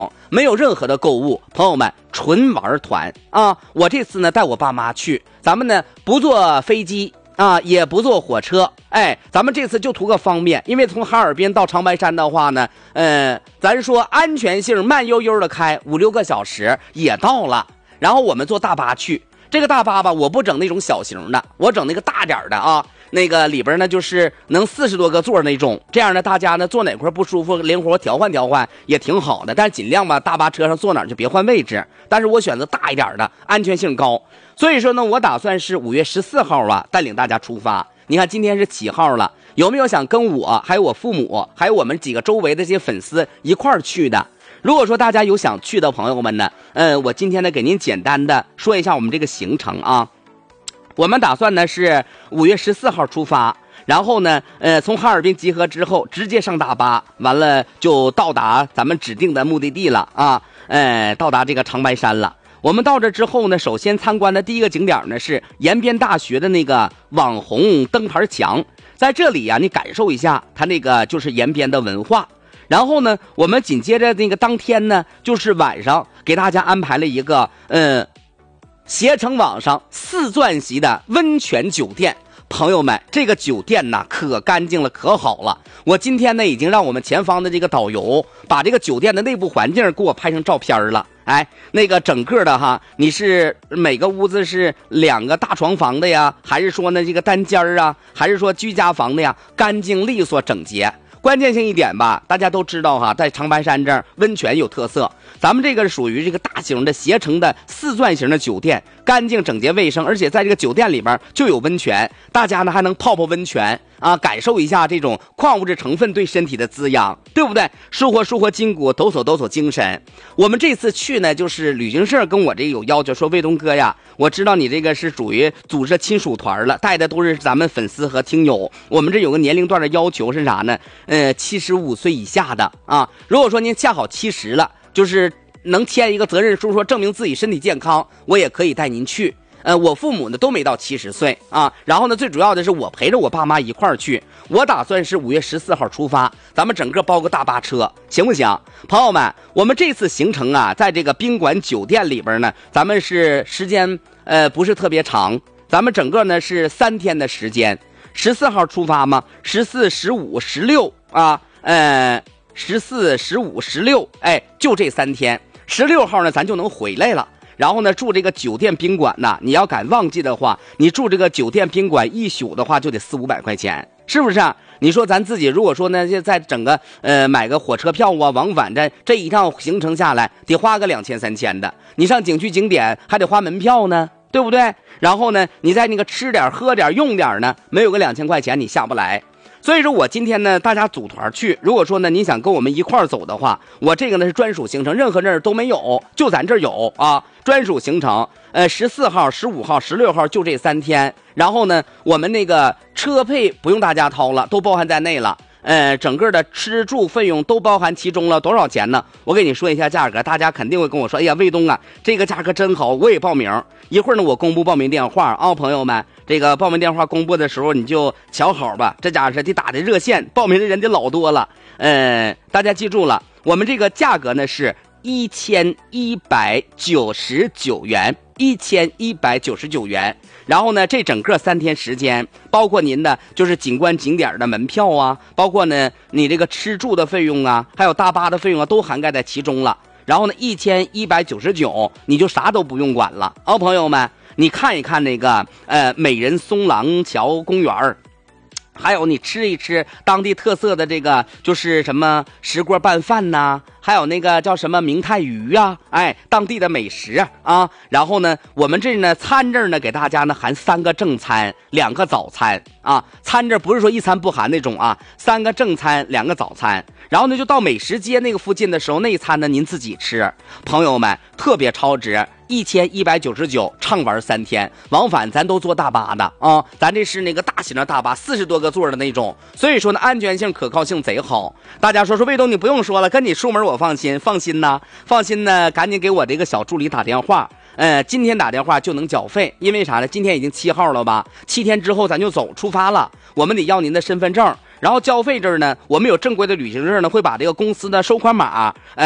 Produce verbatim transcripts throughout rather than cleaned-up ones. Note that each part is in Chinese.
没有任何的购物，朋友们纯玩团啊！我这次呢带我爸妈去，咱们呢不坐飞机啊，也不坐火车，哎，咱们这次就图个方便，因为从哈尔滨到长白山的话呢，呃，咱说安全性慢悠悠的开五六个小时也到了，然后我们坐大巴去。这个大巴吧，我不整那种小型的，我整那个大点的啊。那个里边呢，就是能四十多个座那种，这样的大家呢坐哪块不舒服，灵活调换调换也挺好的。但是尽量吧，大巴车上坐哪儿就别换位置。但是我选择大一点的，安全性高。所以说呢，我打算是五月十四号啊，带领大家出发。你看今天是几号了？有没有想跟我，还有我父母，还有我们几个周围的这些粉丝一块儿去的？如果说大家有想去的朋友们呢，嗯，我今天呢给您简单的说一下我们这个行程啊。我们打算呢是五月十四号出发，然后呢，呃，从哈尔滨集合之后，直接上大巴，完了就到达咱们指定的目的地了啊，呃，到达这个长白山了。我们到这之后呢，首先参观的第一个景点呢是延边大学的那个网红灯牌墙，在这里呀、啊，你感受一下它那个就是延边的文化。然后呢，我们紧接着那个当天呢，就是晚上给大家安排了一个呃，携程网上四钻级的温泉酒店。朋友们，这个酒店呐可干净了，可好了。我今天呢已经让我们前方的这个导游把这个酒店的内部环境给我拍成照片了。哎，那个整个的哈，你是每个屋子是两个大床房的呀，还是说呢这个单间啊，还是说居家房的呀？干净利索整洁。关键性一点吧，大家都知道哈，在长白山这儿温泉有特色。咱们这个是属于这个大型的携程的四钻型的酒店，干净整洁卫生，而且在这个酒店里边就有温泉，大家呢还能泡泡温泉啊，感受一下这种矿物质成分对身体的滋养，对不对？舒活舒活筋骨，抖擞抖擞精神。我们这次去呢，就是旅行社跟我这个有要求，说卫东哥呀，我知道你这个是属于组织亲属团了，带的都是咱们粉丝和听友。我们这有个年龄段的要求是啥呢？呃，七十五岁以下的啊。如果说您恰好七十了，就是能签一个责任书，说证明自己身体健康，我也可以带您去。呃，我父母呢都没到七十岁啊，然后呢，最主要的是我陪着我爸妈一块儿去。我打算是五月十四号出发，咱们整个包个大巴车，行不行？朋友们，我们这次行程啊，在这个宾馆酒店里边呢，咱们是时间呃不是特别长，咱们整个呢是三天的时间。十四号出发嘛，十四、十五、十六啊，呃，十四、十五、十六，哎，就这三天。十六号呢，咱就能回来了。然后呢，住这个酒店宾馆呢，你要敢忘记的话，你住这个酒店宾馆一宿的话，就得四五百块钱，是不是啊？你说咱自己如果说呢，就在整个呃买个火车票啊，往返这这一趟行程下来，得花个两千三千的。你上景区景点还得花门票呢，对不对？然后呢，你在那个吃点、喝点、用点呢，没有个两千块钱，你下不来。所以说我今天呢，大家组团去。如果说呢，你想跟我们一块儿走的话，我这个呢是专属行程，任何人都没有，就咱这儿有啊，专属行程。呃，十四号、十五号、十六号就这三天。然后呢，我们那个车费不用大家掏了，都包含在内了。呃，整个的吃住费用都包含其中了，多少钱呢？我给你说一下价格，大家肯定会跟我说，哎呀，卫东啊，这个价格真好，我也报名。一会儿呢，我公布报名电话啊，朋友们，这个报名电话公布的时候你就瞧好吧，这家伙是得打的热线，报名的人得老多了。呃，大家记住了，我们这个价格呢是一千一百九十九元，一千一百九十九元。然后呢，这整个三天时间，包括您的就是景观景点的门票啊，包括呢你这个吃住的费用啊，还有大巴的费用啊，都涵盖在其中了。然后呢，一千一百九十九，你就啥都不用管了啊，朋友们，你看一看那个呃美人松廊桥公园，还有你吃一吃当地特色的这个就是什么石锅拌饭呐，还有那个叫什么明太鱼啊，哎，当地的美食啊。然后呢，我们这呢餐这呢给大家呢含三个正餐，两个早餐啊。餐这不是说一餐不含那种啊，三个正餐，两个早餐。然后呢，就到美食街那个附近的时候，那一餐呢您自己吃。朋友们，特别超值。一千一百九十九，畅玩三天，往返咱都坐大巴的啊，咱这是那个大型的大巴，四十多个座的那种，所以说呢，安全性、可靠性贼好。大家说说卫东，你不用说了，跟你出门我放心，放心呐，放心呢，赶紧给我这个小助理打电话，呃，今天打电话就能缴费，因为啥呢？今天已经七号了吧？七天之后咱就走出发了，我们得要您的身份证，然后交费这儿呢，我们有正规的旅行社呢，会把这个公司的收款码，呃。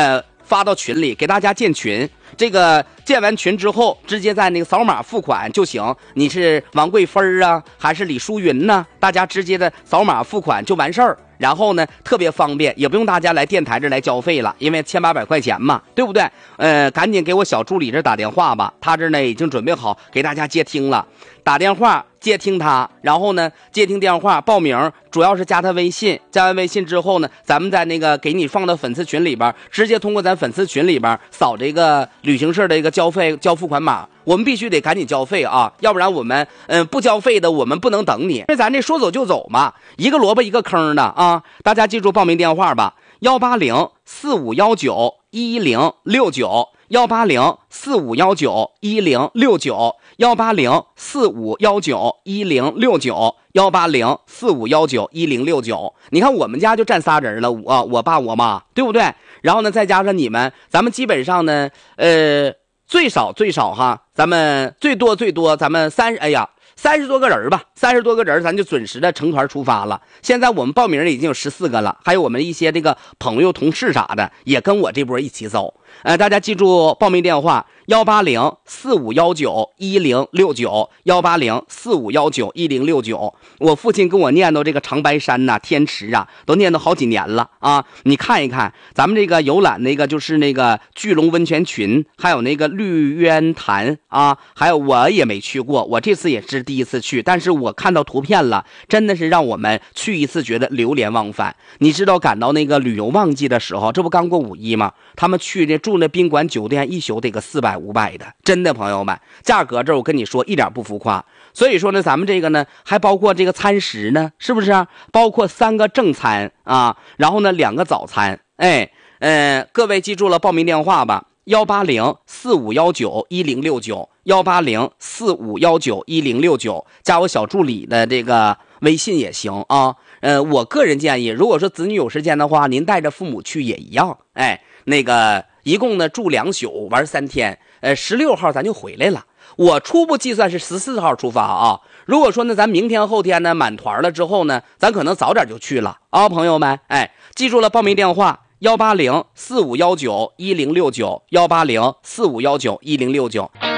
发到群里，给大家建群。这个建完群之后，直接在那个扫码付款就行。你是王贵芬啊，还是李淑云呢？大家直接的扫码付款就完事儿。然后呢，特别方便，也不用大家来电台这来交费了，因为千八百块钱嘛，对不对？呃，赶紧给我小助理这打电话吧，他这呢已经准备好给大家接听了，打电话接听他，然后呢接听电话报名，主要是加他微信，加完微信之后呢，咱们在那个给你放到粉丝群里边，直接通过咱粉丝群里边扫这个旅行社的一个交费交付款码。我们必须得赶紧交费啊，要不然我们嗯、呃、不交费的我们不能等你，因为咱这说走就走嘛，一个萝卜一个坑的啊！大家记住报名电话吧，幺八零四五幺九一零六九，幺八零四五幺九一零六九，幺八零四五幺九一零六九，幺八零四五幺九一零六九。你看我们家就站仨人了，我我爸我妈，对不对？然后呢，再加上你们，咱们基本上呢，呃。最少最少哈，咱们最多最多咱们三十，哎呀，三十多个人吧，三十多个人，咱就准时的成团出发了。现在我们报名的已经有十四个了，还有我们一些这个朋友、同事啥的，也跟我这波一起走。呃，大家记住报名电话：幺八零四五幺九一零六九，幺八零四五幺九一零六九。我父亲跟我念叨这个长白山呐、啊、天池啊，都念叨好几年了啊！你看一看，咱们这个游览那个就是那个巨龙温泉群，还有那个绿渊潭啊，还有我也没去过，我这次也是第一次去，但是我看到图片了，真的是让我们去一次觉得流连忘返。你知道赶到那个旅游旺季的时候，这不刚过五一吗？他们去的住那宾馆酒店一宿得个四百五百的，真的朋友们，价格这我跟你说一点不浮夸。所以说呢，咱们这个呢还包括这个餐食呢，是不是啊？包括三个正餐啊，然后呢两个早餐。哎，呃，各位记住了报名电话吧，幺八零四五幺九一零六九，幺八零四五幺九一零六九，加我小助理的这个微信也行啊。呃，我个人建议，如果说子女有时间的话，您带着父母去也一样。哎，那个一共呢住两宿，玩三天，呃，十六号咱就回来了。我初步计算是十四号出发啊。如果说呢，咱明天后天呢满团了之后呢，咱可能早点就去了啊，朋友们，哎，记住了报名电话：幺八零四五幺九一零六九，幺八零四五幺九一零六九。